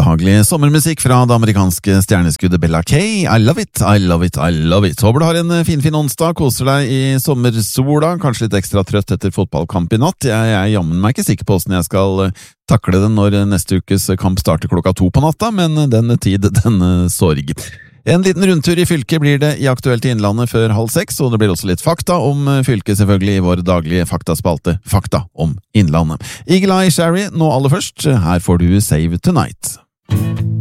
Behagelig sommermusikk fra det amerikanske stjerneskuddet Bella Kay. I love it, I love it, I love it. Håper du har en fin onsdag, koser deg i sommersola, kanskje litt ekstra trøtt etter fotballkamp i natt. Jeg jammen meg ikke sikker på hvordan jeg skal takle det når neste ukes kamp starter 2:00 på natta, men denne tid, denne sorg. En liten rundtur i fylket blir det i Aktuelt i Innlandet før 5:30, og det blir også litt fakta om fylket selvfølgelig i vår daglige faktaspalte, Fakta om Innlandet. Eagle Eye Sherry, nå aller først, her får du Save Tonight.